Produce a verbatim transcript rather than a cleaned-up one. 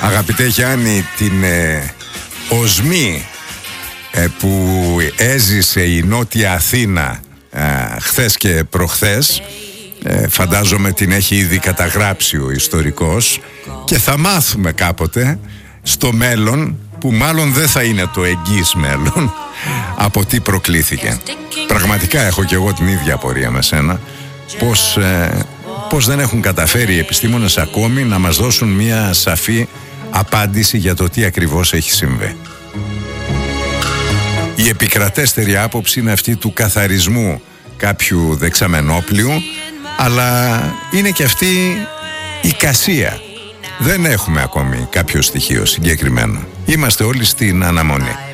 Αγαπητέ Γιάννη, την ε, οσμή ε, που έζησε η Νότια Αθήνα ε, χθες και προχθές, ε, φαντάζομαι την έχει ήδη καταγράψει ο ιστορικός και θα μάθουμε κάποτε στο μέλλον, που μάλλον δεν θα είναι το εγγύς μέλλον, από τι προκλήθηκε. Πραγματικά έχω και εγώ την ίδια απορία με σένα, πως, ε, πως δεν έχουν καταφέρει οι επιστήμονες ακόμη να μας δώσουν μια σαφή απάντηση για το τι ακριβώς έχει συμβεί. Η επικρατέστερη άποψη είναι αυτή του καθαρισμού κάποιου δεξαμενόπλιου, αλλά είναι και αυτή η κασία. Δεν έχουμε ακόμη κάποιο στοιχείο συγκεκριμένο. Είμαστε όλοι στην αναμονή.